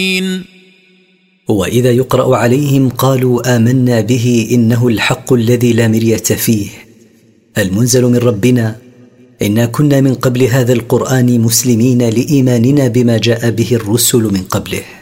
وإذا يقرأ عليهم قالوا آمنا به إنه الحق الذي لا مرية فيه المنزل من ربنا إنا كنا من قبل هذا القرآن مسلمين لإيماننا بما جاء به الرسل من قبله.